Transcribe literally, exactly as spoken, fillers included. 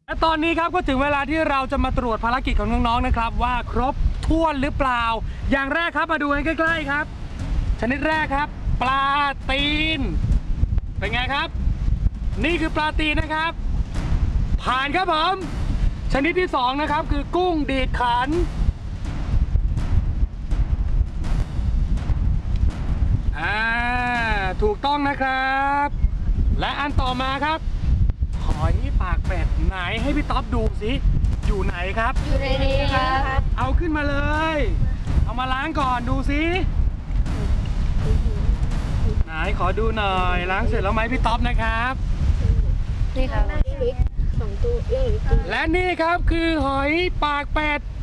และตอนนี้ครับก็ถึงเวลาที่เราจะมาตรวจภารกิจของน้องๆนะครับว่าครบถ้วนหรือเปล่าอย่างแรกครับมาดูกันใกล้ๆครับชนิดแรกครับปลาตีนเป็นไงครับนี่คือปลาตีนนะครับผ่านครับผมชนิดที่สองนะครับคือกุ้งดีดขันอ่าถูกต้องนะครับและอันต่อมาครับหอยปากเป็ดไหนให้พี่ต๊อบดูสิอยู่ไหนครับอยู่ในนี้ครับเอาขึ้นมาเลยเอามาล้างก่อนดูสิไหนขอดูหน่อยล้างเสร็จแล้วไหมพี่ต๊อบนะครับนี่ครับสองตัวเรื่องหรือตัวและนี่ครับคือหอยปากเป็ด